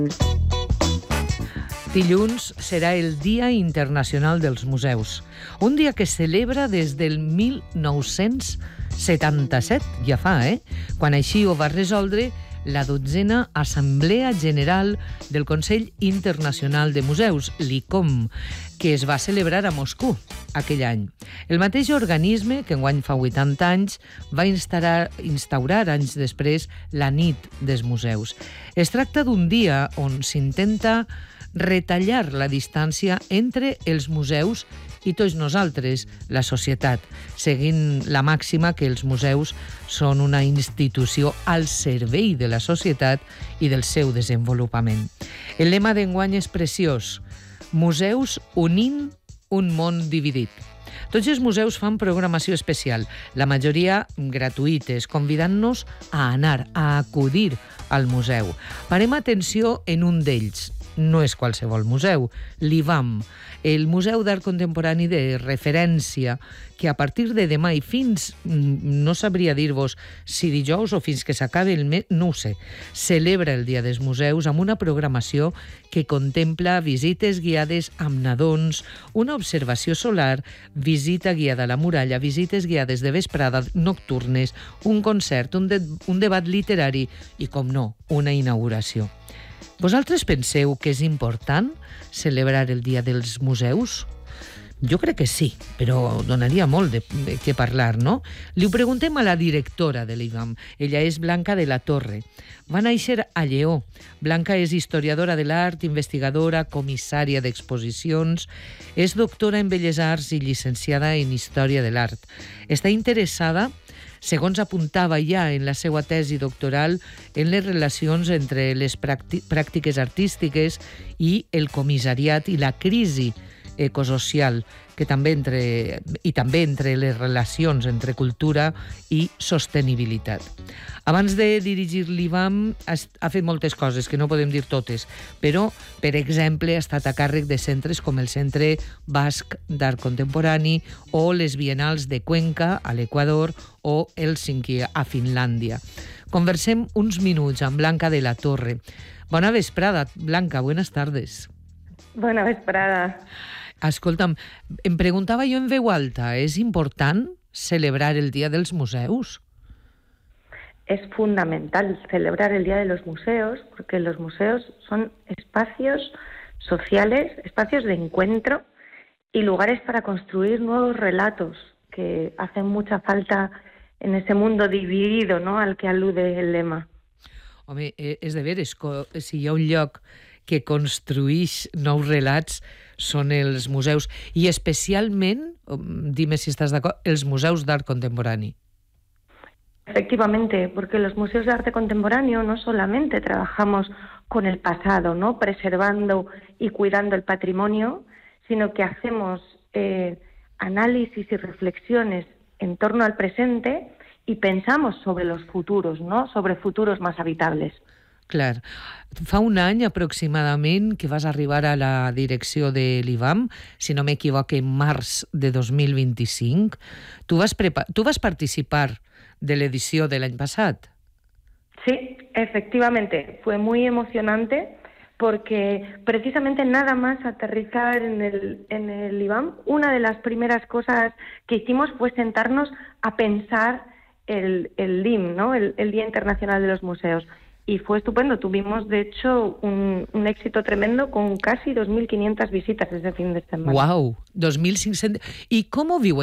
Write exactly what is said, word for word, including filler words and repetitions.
Dilluns serà el Dia Internacional dels Museus, un dia que es celebra des del mil nou-cents setanta-set, ja fa, eh? Quan així ho va resoldre la dotzena Assemblea General del Consell Internacional de Museus, l'I C O M, que es va celebrar a Moscou aquell any. El mateix organisme, que enguany fa vuitanta anys, va instaurar, instaurar anys després la Nit dels Museus. Es tracta d'un dia on s'intenta retallar la distància entre els museus i tots nosaltres, la societat, seguint la màxima que els museus són una institució al servei de la societat i del seu desenvolupament. El lema d'enguany és preciós: museus unint un món dividit. Tots els museus fan programació especial, la majoria gratuïtes, convidant-nos a anar, a acudir al museu. Parem atenció en un d'ells. No és qualsevol museu, l'I V A M, el Museu d'Art Contemporani de referència, que a partir de demà i fins, no sabria dir-vos si dijous o fins que s'acabi el mes, no ho sé, celebra el Dia dels Museus amb una programació que contempla visites guiades amb nadons, una observació solar, visita guiada a la muralla, visites guiades de vesprada nocturnes, un concert, un, de, un debat literari i, com no, una inauguració. Vosaltres penseu que és important celebrar el Dia dels Museus? Jo crec que sí, però donaria molt de, de què parlar, no? Li ho preguntem a la directora de l'I V A M. Ella és Blanca de la Torre. Va néixer a Lleó. Blanca és historiadora de l'art, investigadora, comissària d'exposicions, és doctora en Belles Arts i llicenciada en Història de l'Art. Està interessada, segons apuntava ja en la seva tesi doctoral, en les relacions entre les pràctiques artístiques i el comissariat i la crisi ecosocial, que també entre, i també entre les relacions entre cultura i sostenibilitat. Abans de dirigir l'I V A M ha fet moltes coses, que no podem dir totes, però, per exemple, ha estat a càrrec de centres com el Centre Basc d'Art Contemporani o les Bienals de Cuenca, a l'Equador, o Hèlsinki, a Finlàndia. Conversem uns minuts amb Blanca de la Torre. Bona vesprada, Blanca, buenas tardes. Bona vesprada. Escolta'm, em preguntava jo en veu alta, ¿és important celebrar el Día dels Museus? Es fundamental celebrar el Día de los Museos, porque los museos son espacios sociales, espacios de encuentro y lugares para construir nuevos relatos que hacen mucha falta en ese mundo dividido, ¿no?, al que alude el lema. Home, és de veres, si hi ha un lloc que construïx nous relats són els museus, i especialment, dime si estàs d'acord, els museus d'art contemporani. Efectivamente, porque los museos de arte contemporáneo no solamente trabajamos con el pasado, ¿no?, preservando y cuidando el patrimonio, sino que hacemos eh, análisis y reflexiones en torno al presente y pensamos sobre los futuros, ¿no?, sobre futuros más habitables. Clar. Fa un any aproximadament que vas arribar a la direcció de l'I V A M, si no m'equivoco, en març de dos mil vint-i-cinc. Tu vas, prepa- tu vas participar de l'edició de l'any passat? Sí, efectivamente. Fue muy emocionante porque precisamente nada más aterrizar en el, en el I V A M, una de las primeras cosas que hicimos fue sentarnos a pensar el, el D I M, ¿no?, el, el Día Internacional de los Museos. Y fue estupendo. Tuvimos, de hecho, un, un éxito tremendo con casi dos mil quinientas visitas ese fin de semana. ¡Guau! dos mil cinc-cents... I com ho viu